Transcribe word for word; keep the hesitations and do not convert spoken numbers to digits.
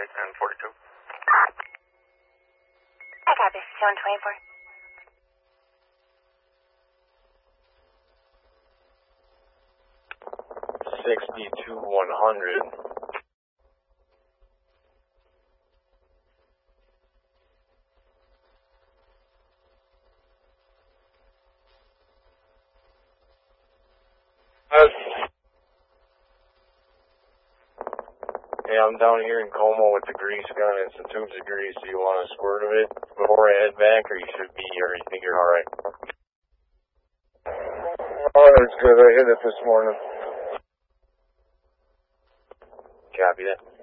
and forty-two. I copy. seven twenty-four. Sixty-two one hundred. Yeah, I'm down here in Como with the grease gun. It's the tubes of grease. Do you want a squirt of it before I head back, or you should be, or you think you're alright? Oh, that's good. I hit it this morning. Copy that.